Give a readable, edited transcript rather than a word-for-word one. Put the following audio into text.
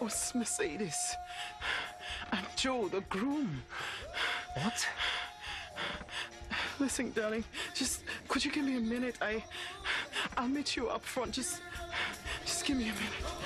was Mercedes. I'm Joe, the groom. What? Listen, darling, could you give me a minute? I'll meet you up front. Just give me a minute.